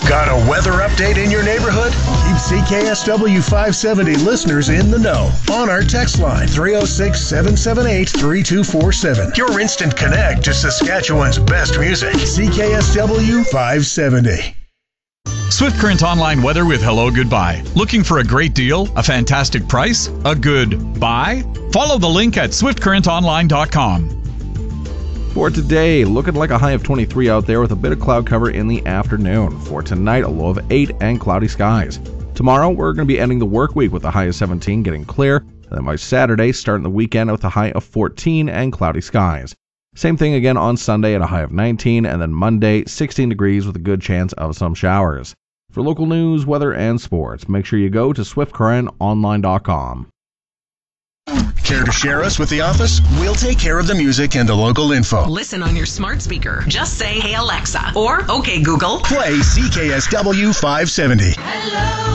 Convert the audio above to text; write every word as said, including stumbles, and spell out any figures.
Got a weather update in your neighborhood? Keep C K S W five seventy listeners in the know on our text line three oh six, seven seven eight, three two four seven. Your instant connect to Saskatchewan's best music. C K S W five seventy. Swift Current Online weather with Hello Goodbye. Looking for a great deal? A fantastic price? A good buy? Follow the link at swift current online dot com. For today, looking like a high of twenty-three out there with a bit of cloud cover in the afternoon. For tonight, a low of eight and cloudy skies. Tomorrow, we're going to be ending the work week with a high of seventeen, getting clear. And then by Saturday, starting the weekend with a high of fourteen and cloudy skies. Same thing again on Sunday at a high of nineteen, and then Monday, sixteen degrees with a good chance of some showers. For local news, weather, and sports, make sure you go to swift current online dot com. Care to share us with the office? We'll take care of the music and the local info. Listen on your smart speaker. Just say, "Hey Alexa," or "Okay Google." Play C K S W five seventy. Hello.